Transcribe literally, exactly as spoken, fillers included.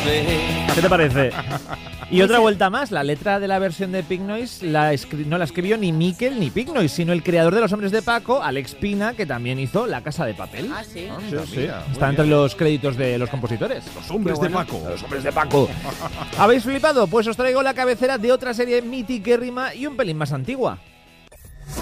¿Qué te parece? Y otra vuelta más, la letra de la versión de Pink Noise la escri- no la escribió ni Miquel ni Pink Noise, sino el creador de Los Hombres de Paco, Alex Pina, que también hizo La Casa de Papel. Ah, sí. Ah, Sí, mira, sí. mira, muy Está entre bien. los créditos de los compositores. Los hombres Qué de bueno. Paco. Los Hombres de Paco. ¿Habéis flipado? Pues os traigo la cabecera de otra serie mitiquérrima y un pelín más antigua.